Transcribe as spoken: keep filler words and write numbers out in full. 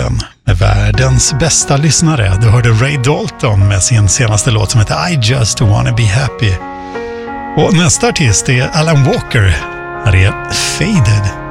podden med världens bästa lyssnare. Du hörde Ray Dalton med sin senaste låt som heter I Just Wanna Be Happy. Och nästa artist är Alan Walker. Här är Faded.